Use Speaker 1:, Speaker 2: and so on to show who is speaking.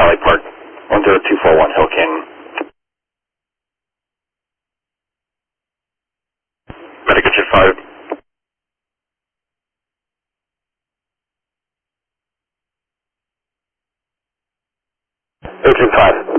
Speaker 1: Valley Park, 10241 Hill Canyon. Medical Jet 5. 825.